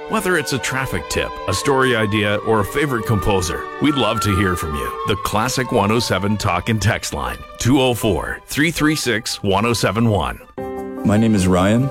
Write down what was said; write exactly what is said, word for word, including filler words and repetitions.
Whether it's a traffic tip, a story idea, or a favorite composer, we'd love to hear from you. The Classic one oh seven Talk and Text Line, two oh four, three three six, one oh seven one. My name is Ryan.